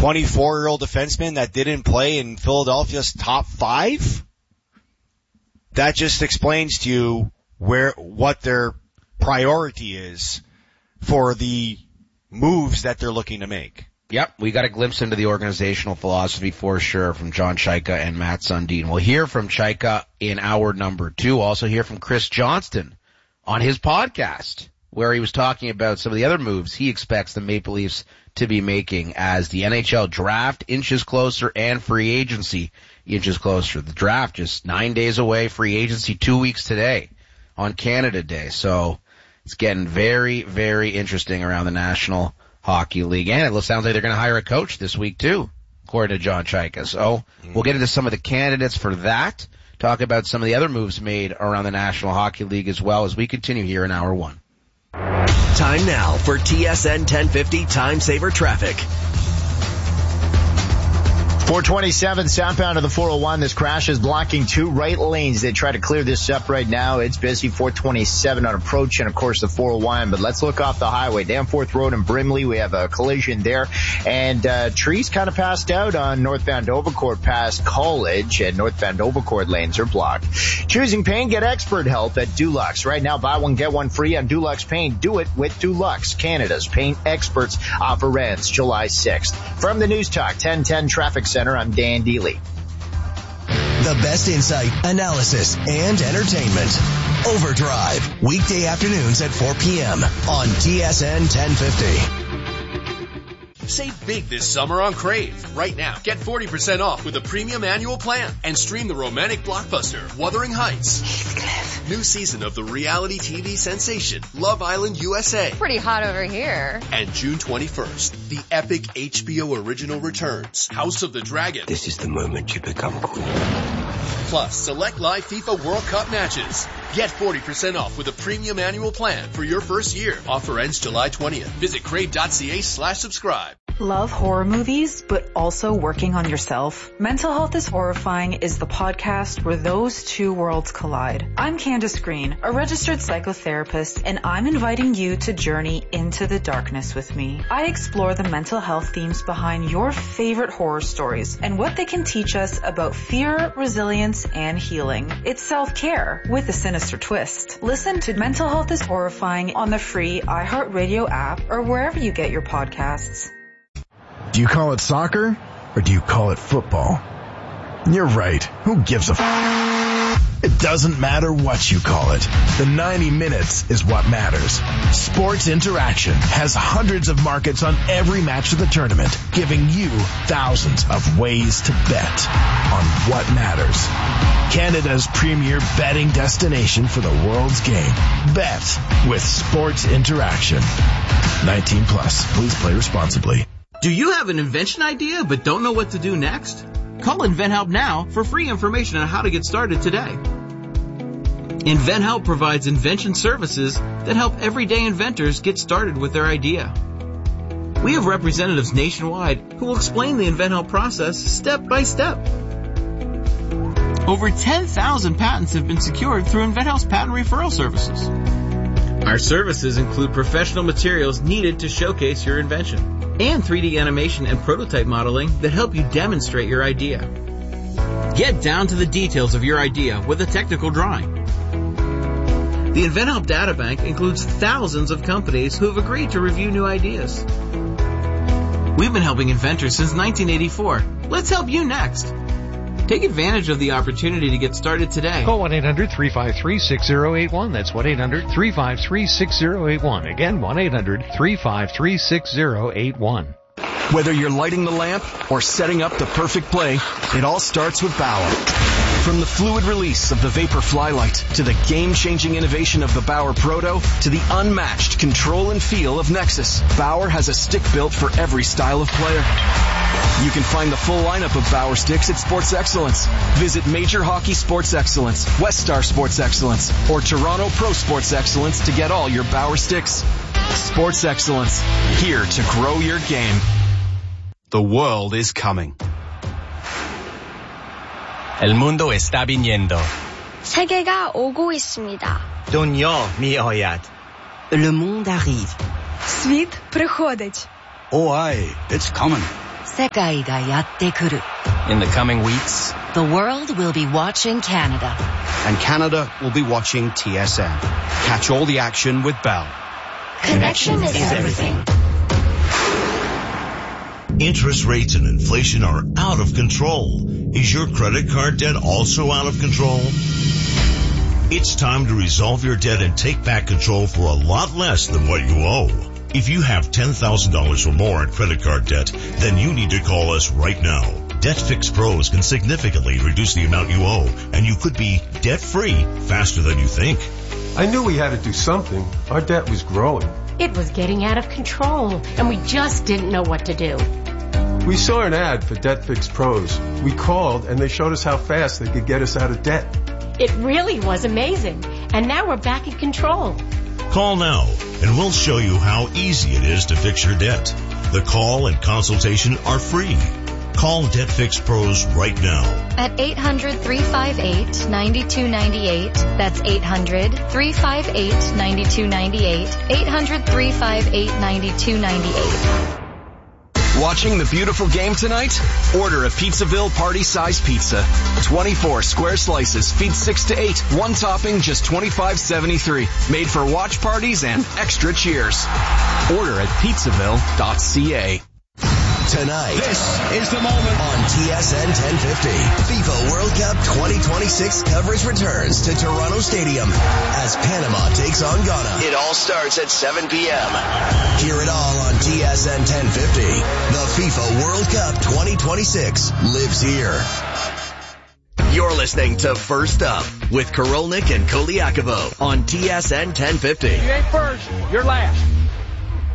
24-year-old defenseman that didn't play in Philadelphia's top 5? That just explains to you what their priority is for the moves that they're looking to make. Yep, we got a glimpse into the organizational philosophy for sure from John Chaika and Matt Sundin. We'll hear from Chaika in hour number 2. Also hear from Chris Johnston on his podcast, where he was talking about some of the other moves he expects the Maple Leafs to be making as the NHL draft inches closer and free agency inches closer. The draft just 9 days away, free agency 2 weeks today on Canada Day. So it's getting very, very interesting around the National Hockey League. And it sounds like they're going to hire a coach this week too, according to John Chaika. So we'll get into some of the candidates for that, talk about some of the other moves made around the National Hockey League as well as we continue here in hour 1. Time now for TSN 1050 Time Saver Traffic. 427 southbound of the 401. This crash is blocking 2 right lanes. They try to clear this up right now. It's busy 427 on approach and, of course, the 401. But let's look off the highway. Danforth Road in Brimley, we have a collision there. And trees kind of passed out on northbound Overcourt past College, and northbound Overcourt lanes are blocked. Choosing paint, get expert help at Dulux. Right now, buy one, get one free on Dulux Paint. Do it with Dulux. Canada's paint experts. Offer ends July 6th. From the News Talk 1010 Traffic Center, I'm Dan Deely. The best insight, analysis, and entertainment. Overdrive, weekday afternoons at 4 p.m. on TSN 1050. Save big this summer on Crave. Right now, get 40% off with a premium annual plan and stream the romantic blockbuster Wuthering Heights. Heathcliff. New season of the reality TV sensation Love Island USA. Pretty hot over here. And June 21st, the epic HBO original returns, House of the Dragon. This is the moment you become queen. Plus, select live FIFA World Cup matches. Get 40% off with a premium annual plan for your first year. Offer ends July 20th. Visit crave.ca/subscribe. Love horror movies, but also working on yourself? Mental Health is Horrifying is the podcast where those two worlds collide. I'm Candace Green, a registered psychotherapist, and I'm inviting you to journey into the darkness with me. I explore the mental health themes behind your favorite horror stories and what they can teach us about fear, resilience, and healing. It's self-care with a sinister twist. Listen to Mental Health is Horrifying on the free iHeartRadio app or wherever you get your podcasts. Do you call it soccer or do you call it football? You're right. Who gives a It doesn't matter what you call it. The 90 minutes is what matters. Sports Interaction has hundreds of markets on every match of the tournament, giving you thousands of ways to bet on what matters. Canada's premier betting destination for the world's game. Bet with Sports Interaction. 19 plus. Please play responsibly. Do you have an invention idea but don't know what to do next? Call InventHelp now for free information on how to get started today. InventHelp provides invention services that help everyday inventors get started with their idea. We have representatives nationwide who will explain the InventHelp process step by step. Over 10,000 patents have been secured through InventHelp's patent referral services. Our services include professional materials needed to showcase your invention and 3D animation and prototype modeling that help you demonstrate your idea. Get down to the details of your idea with a technical drawing. The InventHelp Databank includes thousands of companies who have agreed to review new ideas. We've been helping inventors since 1984. Let's help you next. Take advantage of the opportunity to get started today. Call 1-800-353-6081. That's 1-800-353-6081. Again, 1-800-353-6081. Whether you're lighting the lamp or setting up the perfect play, it all starts with Bauer. From the fluid release of the Vapor Flylight to the game-changing innovation of the Bauer Proto to the unmatched control and feel of Nexus, Bauer has a stick built for every style of player. You can find the full lineup of Bauer sticks at Sports Excellence. Visit Major Hockey Sports Excellence, West Star Sports Excellence, or Toronto Pro Sports Excellence to get all your Bauer sticks. Sports Excellence, here to grow your game. The world is coming. El mundo está viniendo. 세계가 오고 있습니다. Дуньё 미оят. Le monde arrive. Світ приходить. Oh, aye, it's coming. 世界がやってくる. In the coming weeks, the world will be watching Canada. And Canada will be watching TSN. Catch all the action with Bell. Connection is everything. Interest rates and inflation are out of control. Is your credit card debt also out of control? It's time to resolve your debt and take back control for a lot less than what you owe. If you have $10,000 or more in credit card debt, then you need to call us right now. Debt Fix Pros can significantly reduce the amount you owe, and you could be debt-free faster than you think. I knew we had to do something. Our debt was growing. It was getting out of control, and we just didn't know what to do. We saw an ad for Debt Fix Pros. We called, and they showed us how fast they could get us out of debt. It really was amazing, and now we're back in control. Call now, and we'll show you how easy it is to fix your debt. The call and consultation are free. Call Debt Fix Pros right now. At 800-358-9298. That's 800-358-9298. 800-358-9298. Watching the beautiful game tonight? Order a Pizzaville party-size pizza. 24 square slices, feed 6 to 8. One topping, just $25.73. Made for watch parties and extra cheers. Order at pizzaville.ca. Tonight, this is the moment on TSN 1050. FIFA World Cup 2026 coverage returns to Toronto Stadium as Panama takes on Ghana. It all starts at 7 p.m. Hear it all on TSN 1050. The FIFA World Cup 2026 lives here. You're listening to First Up with Korolnik and Koliakovo on TSN 1050. You ain't first, you're last.